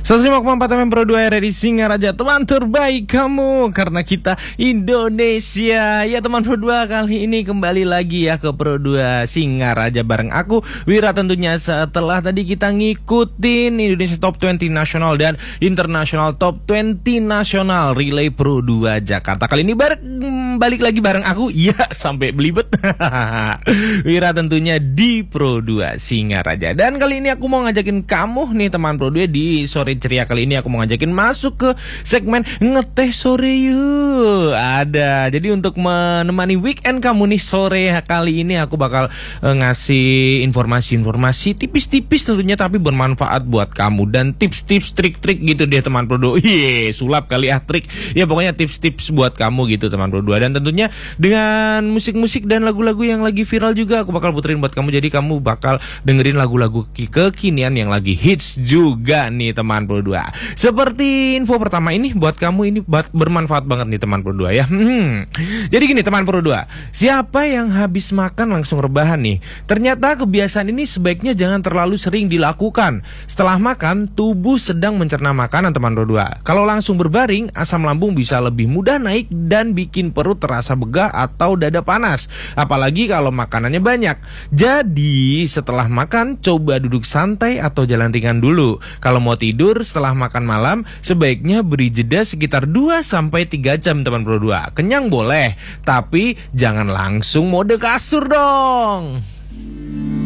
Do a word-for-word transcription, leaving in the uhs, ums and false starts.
seratus lima koma empat F M Pro dua R R I Singaraja, teman terbaik kamu karena kita Indonesia. Ya teman Pro dua, kali ini kembali lagi ya ke Pro dua Singaraja bareng aku Wira, tentunya setelah tadi kita ngikutin Indonesia Top dua puluh nasional dan International Top dua puluh nasional Relay Pro dua Jakarta. Kali ini bar balik lagi bareng aku, iya sampai belibet Wira tentunya di Pro dua Singaraja. Dan kali ini aku mau ngajakin kamu nih teman Pro dua, di sore ceria kali ini aku mau ngajakin masuk ke segmen ngeteh sore yuk. Ada, jadi untuk menemani weekend kamu nih sore kali ini aku bakal uh, ngasih informasi-informasi tipis-tipis tentunya tapi bermanfaat buat kamu, dan tips-tips trik-trik gitu deh teman Pro dua. Iya, sulap kali ya trik. Ya pokoknya tips-tips buat kamu gitu teman Pro dua. Dan tentunya dengan musik-musik dan lagu-lagu yang lagi viral juga aku bakal puterin buat kamu. Jadi kamu bakal dengerin lagu-lagu kekinian yang lagi hits juga nih teman Pro dua. Seperti info pertama ini buat kamu, ini bermanfaat banget nih teman Pro dua ya. Hmm. Jadi gini teman Pro dua, siapa yang habis makan langsung rebahan nih? Ternyata kebiasaan ini sebaiknya jangan terlalu sering dilakukan. Setelah makan, tubuh sedang mencerna makanan teman Pro dua. Kalau langsung berbaring, asam lambung bisa lebih mudah naik dan bikin perut terasa begah atau dada panas. Apalagi kalau makanannya banyak. Jadi setelah makan, coba duduk santai atau jalan ringan dulu. Kalau mau tidur setelah makan malam, sebaiknya beri jeda sekitar dua sampai tiga jam teman Pro dua. Kenyang boleh, tapi jangan langsung mode kasur dong.